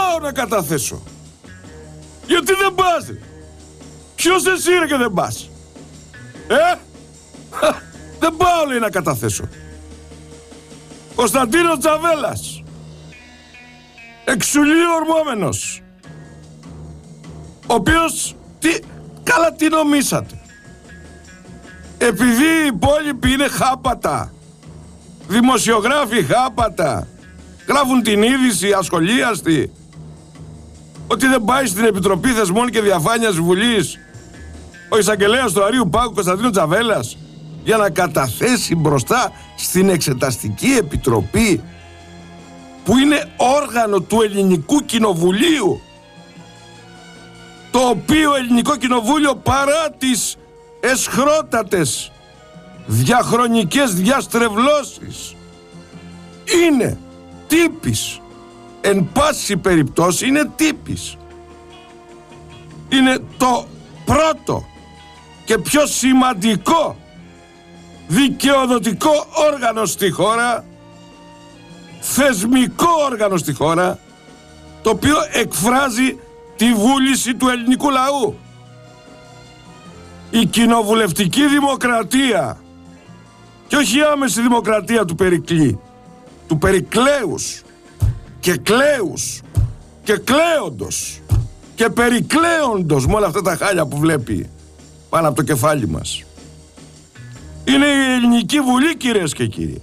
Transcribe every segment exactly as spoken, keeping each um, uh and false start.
πάω να καταθέσω. Γιατί δεν πας ρε? Ποιος εσύ ρε και δεν πας? Ε? Δεν πάω λέει να καταθέσω. Κωνσταντίνος Τζαβέλας, εξουλίου ορμόμενος, ο οποίος, τι, καλά τι νομίσατε? Επειδή οι υπόλοιποι είναι χάπατα, δημοσιογράφοι χάπατα, γράφουν την είδηση ασχολίαστη, ότι δεν πάει στην Επιτροπή Θεσμών και Διαφάνειας Βουλής ο εισαγγελέας του Αρείου Πάγου Κωνσταντίνος Τζαβέλας για να καταθέσει μπροστά στην Εξεταστική Επιτροπή, που είναι όργανο του Ελληνικού Κοινοβουλίου, το οποίο Ελληνικό Κοινοβούλιο, παρά τις εσχρότατες διαχρονικές διαστρεβλώσεις, είναι τύπης, εν πάση περιπτώσει είναι τύπης, είναι το πρώτο και πιο σημαντικό δικαιοδοτικό όργανο στη χώρα, θεσμικό όργανο στη χώρα, το οποίο εκφράζει τη βούληση του ελληνικού λαού. Η κοινοβουλευτική δημοκρατία, και όχι η άμεση δημοκρατία του Περικλή, του Περικλέους και κλέους και κλέοντος και περικλέοντος, με όλα αυτά τα χάλια που βλέπει πάνω από το κεφάλι μας, είναι η Ελληνική Βουλή, κυρίες και κύριοι.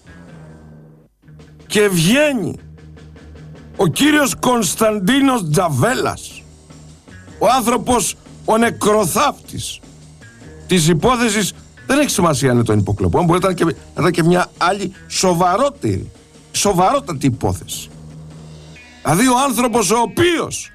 Και βγαίνει ο κύριος Κωνσταντίνος Τζαβέλας, ο άνθρωπος, ο νεκροθάφτης της υπόθεσης. Δεν έχει σημασία αν είναι των υποκλοπών, μπορεί να ήταν και, να ήταν και μια άλλη σοβαρότερη, σοβαρότατη υπόθεση. Δηλαδή ο άνθρωπος ο οποίος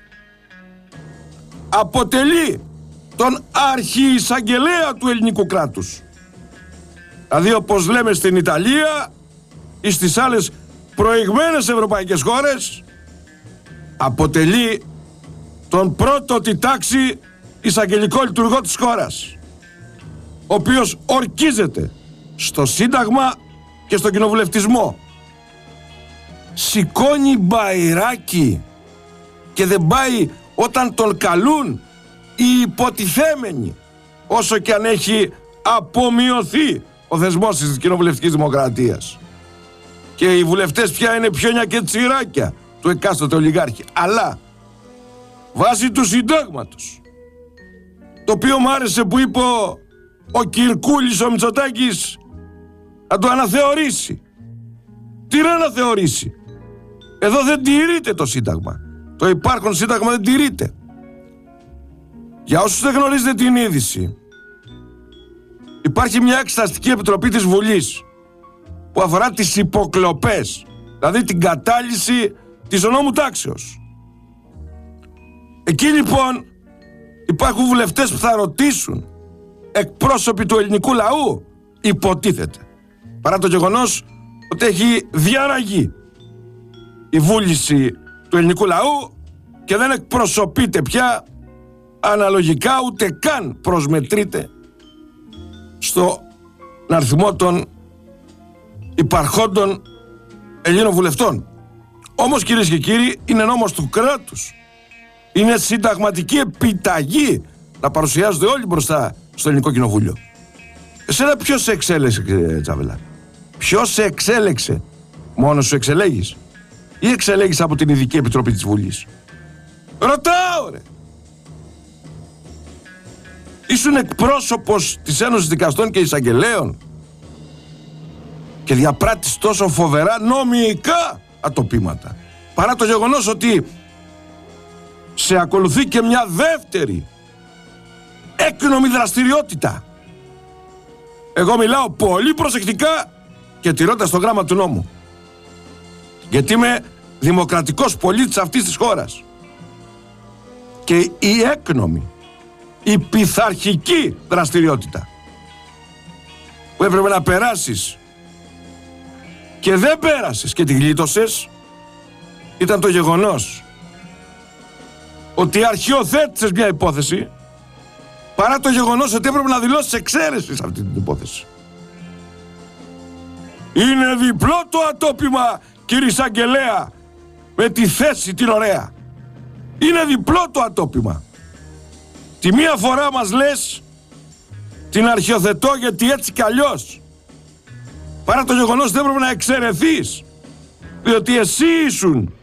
αποτελεί τον αρχιεισαγγελέα του ελληνικού κράτους, δηλαδή όπως λέμε στην Ιταλία ή στις άλλες προηγμένες ευρωπαϊκές χώρες, αποτελεί τον πρώτο τη τάξη εισαγγελικό λειτουργό της χώρας, ο οποίος ορκίζεται στο Σύνταγμα και στο κοινοβουλευτισμό. Σηκώνει μπαϊράκι και δεν πάει όταν τον καλούν οι υποτιθέμενοι, όσο και αν έχει απομειωθεί ο θεσμός της κοινοβουλευτικής δημοκρατίας και οι βουλευτές πια είναι πιόνια και τσιράκια του εκάστοτε ολιγάρχη. Αλλά βάσει του συντάγματος, το οποίο μου άρεσε που είπε ο, ο Κυρκούλης ο Μητσοτάκης, να το αναθεωρήσει. Τι να αναθεωρήσει? Εδώ δεν τηρείται το Σύνταγμα. Το υπάρχον Σύνταγμα δεν τηρείται. Για όσους δεν γνωρίζετε την είδηση, υπάρχει μια εξεταστική επιτροπή της Βουλής που αφορά τις υποκλοπές, δηλαδή την κατάλυση της ονόμου τάξεως. Εκεί λοιπόν υπάρχουν βουλευτές που θα ρωτήσουν, εκπρόσωποι του ελληνικού λαού, υποτίθεται, παρά το γεγονός ότι έχει διαραγεί η βούληση του ελληνικού λαού και δεν εκπροσωπείται πια αναλογικά, ούτε καν προσμετρείται στο αριθμό των υπαρχόντων Ελλήνων βουλευτών. Όμως, κυρίες και κύριοι, είναι νόμος του κράτους. Είναι συνταγματική επιταγή να παρουσιάζονται όλοι μπροστά στο Ελληνικό Κοινοβούλιο. Εσένα ποιος σε εξέλεξε, κύριε Τζαβέλα? Ποιος σε εξέλεξε? Μόνος σου εξελέγεις ή εξελέγεις από την Ειδική Επιτροπή της Βουλής? Ρωτάω ρε! Ήσουν εκπρόσωπος της Ένωσης Δικαστών και Εισαγγελέων και διαπράττεις τόσο φοβερά νομικά ατοπήματα, παρά το γεγονός ότι σε ακολουθεί και μια δεύτερη έκνομη δραστηριότητα. Εγώ μιλάω πολύ προσεκτικά και τηρώντας το γράμμα του νόμου, γιατί είμαι δημοκρατικός πολίτης αυτής της χώρας. Και η έκνομη, η πειθαρχική δραστηριότητα που έπρεπε να περάσεις και δεν πέρασες και τη γλίτωσες, ήταν το γεγονός ότι αρχιοθέτησες μια υπόθεση, παρά το γεγονός ότι έπρεπε να δηλώσεις εξαίρεση σε αυτή την υπόθεση. Είναι διπλό το ατόπιμα, κύριε εισαγγελέα, με τη θέση την ωραία. Είναι διπλό το ατόπιμα. Τη μία φορά μας λες την αρχιοθετώ γιατί έτσι κι αλλιώς, παρά το γεγονός ότι δεν έπρεπε να εξαιρεθείς, διότι εσύ ήσουν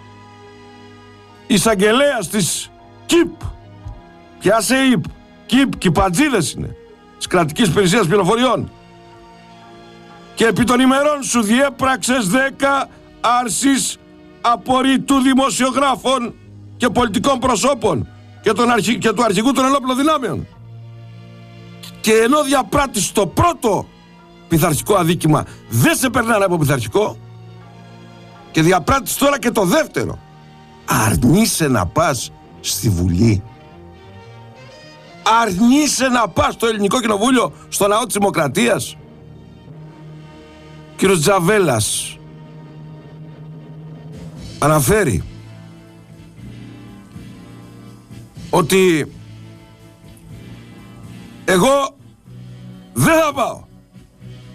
εισαγγελέας της ΚΙΠ. Ποια σε ΙΠ? ΚΙΠ, κυπατζίδες είναι, της Κρατικής Υπηρεσίας Πληροφοριών. Και επί των ημερών σου διέπραξες δέκα άρσεις απορρίτου δημοσιογράφων και πολιτικών προσώπων και, τον αρχι... και του αρχηγού των ενόπλων δυνάμεων. Και ενώ διαπράττεις το πρώτο πειθαρχικό αδίκημα, δεν σε περνάνε από πειθαρχικό, και διαπράττεις τώρα και το δεύτερο. Αρνείσαι να πας στη Βουλή. Αρνείσαι να πας στο Ελληνικό Κοινοβούλιο, στο ναό της Δημοκρατίας. Κύριος Τζαβέλας αναφέρει ότι εγώ δεν θα πάω.